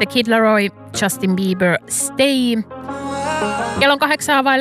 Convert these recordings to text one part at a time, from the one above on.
Kid Laroi, Justin Bieber, Stay. Kello on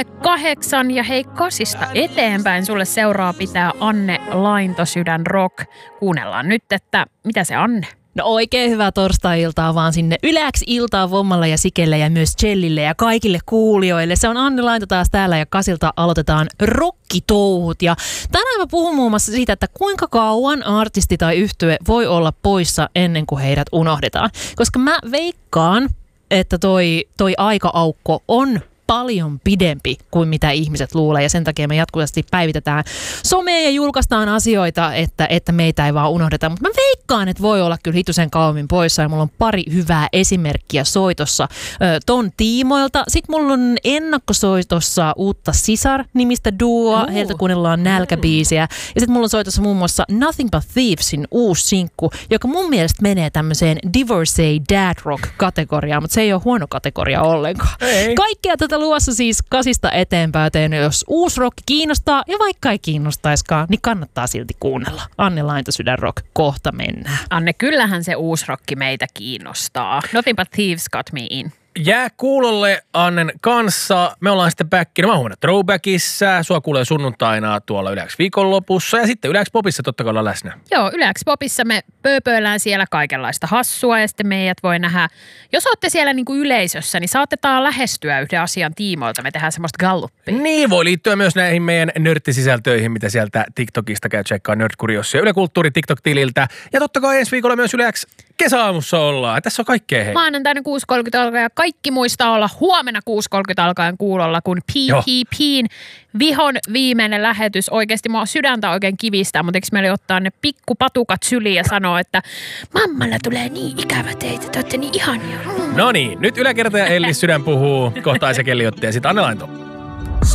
7:08 ja hei, 8 eteenpäin sulle seuraa pitää Anne Laintosydän Rock. Kuunnellaan nyt, että mitä se Anne? No oikein hyvää torstai-iltaa vaan sinne Yleäks iltaa Vommalle ja Sikelle ja myös Jellille ja kaikille kuulijoille. Se on Anne Lainto taas täällä ja 8 aloitetaan rokkitouhut. Ja tänään mä puhun muun muassa siitä, että kuinka kauan artisti tai yhtye voi olla poissa ennen kuin heidät unohdetaan. Koska mä veikkaan, että toi aika-aukko on paljon pidempi kuin mitä ihmiset luulee ja sen takia me jatkuvasti päivitetään somea ja julkaistaan asioita, että meitä ei vaan unohdeta. Mutta mä veikkaan, että voi olla kyllä hitusen kauemmin poissa ja mulla on pari hyvää esimerkkiä soitossa ton tiimoilta. Sitten mulla on ennakkosoitossa uutta Sisar-nimistä duoa, heiltä kuunnellaan nälkäbiisiä. Ja sitten mulla on soitossa muun muassa Nothing But Thievesin uusi sinkku, joka mun mielestä menee tämmöiseen divorcee dad rock-kategoriaan, mutta se ei ole huono kategoria ollenkaan. Ei. Kaikkea tätä luvassa siis 8 eteenpäin, jos uusi rock kiinnostaa ja vaikka ei kiinnostaiskaan, niin kannattaa silti kuunnella. Anne Laintosydän Rock, kohta mennään. Anne, kyllähän se uusi rokki meitä kiinnostaa. Nothing But Thieves Got Me In. Jää kuulolle Annen kanssa. Me ollaan sitten backina. Mä oon huomenna Throwbackissa. Sua kuulee sunnuntaina tuolla Yleäks viikonlopussa. Ja sitten Yleäks Popissa totta kai ollaan läsnä. Joo, Yleäks Popissa me pööpöillään siellä kaikenlaista hassua ja sitten meidät voi nähdä. Jos olette siellä niin kuin yleisössä, niin saatetaan lähestyä yhden asian tiimoilta. Me tehdään semmoista galluppia. Niin, voi liittyä myös näihin meidän nörttisisältöihin, mitä sieltä TikTokista käy tsekkaa Nerdkuriossa ja Yle Kulttuuri TikTok-tililtä. Ja totta kai ensi viikolla myös Yleäks kesäaamussa ollaan. Tässä on kaikkea hei. Maanantaina 6.30 alkaa ja kaikki muistaa olla huomenna 6.30 alkaen kuulolla, kun PPP:n vihon viimeinen lähetys. Oikeasti mua sydäntä oikein kivistää, mutta eikö meillä ottaa ne pikkupatukat syliin ja sanoa, että mammalla tulee niin ikävä teitä, te olette niin ihania. No niin, nyt yläkerta ja Ellis Sydän puhuu. Kohta Aisa Kelli otti ja sitten Anne Lainto.